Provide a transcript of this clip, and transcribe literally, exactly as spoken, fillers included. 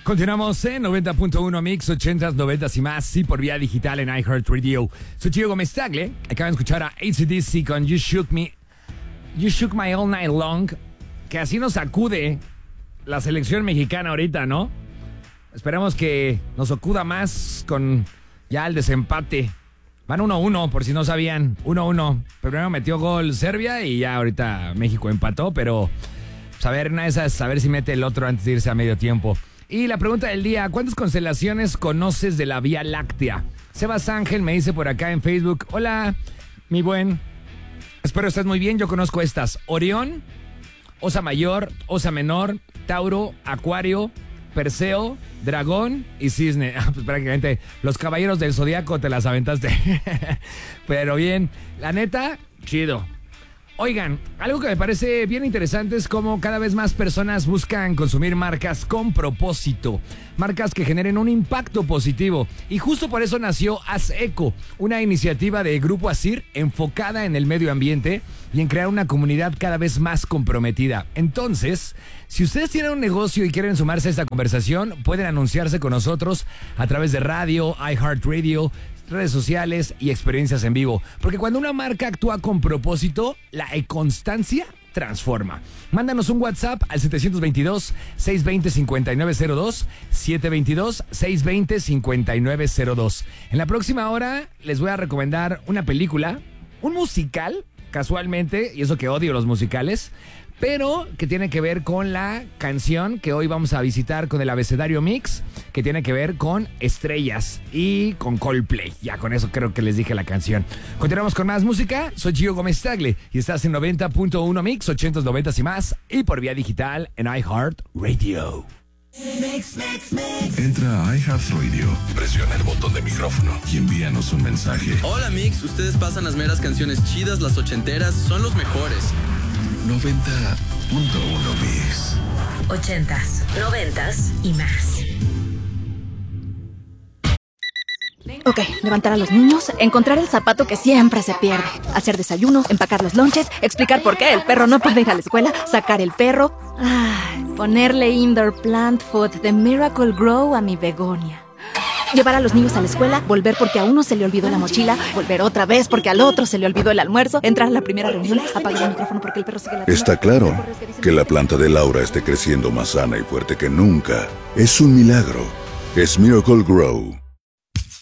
Continuamos en noventa punto uno Mix, ochentas, noventas y más, sí, por vía digital en iHeartRadio. Soy Chico Gómez Tagle. Acaban de escuchar a A C D C con You Shook Me, You Shook My All Night Long, que así nos sacude la selección mexicana ahorita, ¿no? Esperamos que nos sacuda más con ya el desempate. Van uno uno, por si no sabían, uno uno. Primero metió gol Serbia y ya ahorita México empató, pero pues, a ver, una de esas, a ver si mete el otro antes de irse a medio tiempo. Y la pregunta del día, ¿cuántas constelaciones conoces de la Vía Láctea? Sebas Ángel me dice por acá en Facebook, hola, mi buen, espero estés muy bien, yo conozco estas: Orión, Osa Mayor, Osa Menor, Tauro, Acuario, Perseo, Dragón y Cisne. Ah, pues prácticamente los caballeros del Zodíaco te las aventaste. Pero bien, la neta, chido. Oigan, algo que me parece bien interesante es cómo cada vez más personas buscan consumir marcas con propósito, marcas que generen un impacto positivo. Y justo por eso nació Haz Eco, una iniciativa de Grupo Asir enfocada en el medio ambiente y en crear una comunidad cada vez más comprometida. Entonces, si ustedes tienen un negocio y quieren sumarse a esta conversación, pueden anunciarse con nosotros a través de radio, iHeartRadio, redes sociales y experiencias en vivo. Porque cuando una marca actúa con propósito, la constancia transforma. Mándanos un WhatsApp al siete dos dos, seis dos cero, cinco nueve cero dos, siete dos dos, seis dos cero, cinco nueve cero dos. En la próxima hora les voy a recomendar una película, un musical, casualmente, y eso que odio los musicales, pero que tiene que ver con la canción que hoy vamos a visitar con el Abecedario Mix, que tiene que ver con estrellas y con Coldplay. Ya con eso creo que les dije la canción. Continuamos con más música. Soy Gio Gómez Tagle y estás en noventa punto uno Mix, ochentas, noventas y más, y por vía digital en iHeartRadio. Mix, mix, mix. Entra a iHeartRadio, presiona el botón de micrófono y envíanos un mensaje. Hola Mix, ustedes pasan las meras canciones chidas, las ochenteras, son los mejores. noventa punto uno Mix. Ochentas, noventas y más. Ok, levantar a los niños, encontrar el zapato que siempre se pierde, hacer desayuno, empacar los lonches, explicar por qué el perro no puede ir a la escuela, sacar el perro, ay, ponerle indoor plant food de Miracle Grow a mi begonia. Llevar a los niños a la escuela, volver porque a uno se le olvidó la mochila, volver otra vez porque al otro se le olvidó el almuerzo, entrar a la primera reunión, apagar el micrófono porque el perro sigue la... Está claro que la planta de Laura esté creciendo más sana y fuerte que nunca. Es un milagro. Es Miracle Grow.